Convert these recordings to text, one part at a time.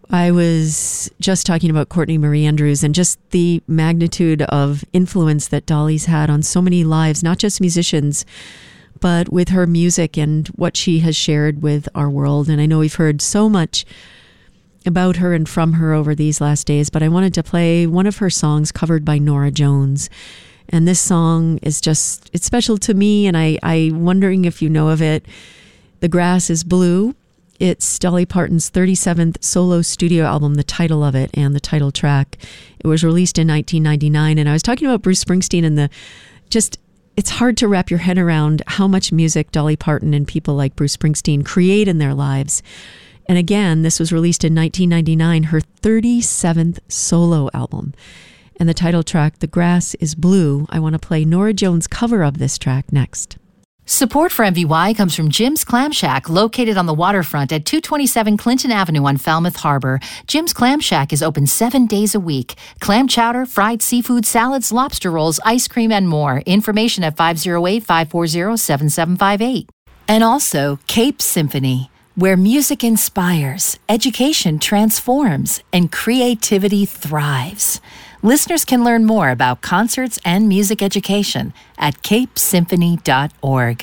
I was just talking about Courtney Marie Andrews and just the magnitude of influence that Dolly's had on so many lives, not just musicians, but with her music and what she has shared with our world. And I know we've heard so much about her and from her over these last days, but I wanted to play one of her songs covered by Norah Jones. And this song is just, it's special to me, and I'm wondering if you know of it. The Grass is Blue. It's Dolly Parton's 37th solo studio album, the title of it and the title track. It was released in 1999. And I was talking about Bruce Springsteen and it's hard to wrap your head around how much music Dolly Parton and people like Bruce Springsteen create in their lives. And again, this was released in 1999, her 37th solo album. And the title track, The Grass is Blue. I want to play Norah Jones' cover of this track next. Support for MVY comes from Jim's Clam Shack, located on the waterfront at 227 Clinton Avenue on Falmouth Harbor. Jim's Clam Shack is open 7 days a week. Clam chowder, fried seafood, salads, lobster rolls, ice cream, and more. Information at 508-540-7758. And also Cape Symphony, where music inspires, education transforms, and creativity thrives. Listeners can learn more about concerts and music education at capesymphony.org.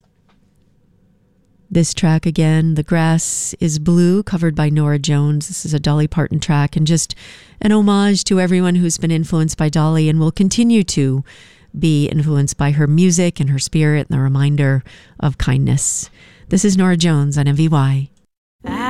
This track again, The Grass is Blue, covered by Norah Jones. This is a Dolly Parton track and just an homage to everyone who's been influenced by Dolly and will continue to be influenced by her music and her spirit and the reminder of kindness. This is Norah Jones on MVY.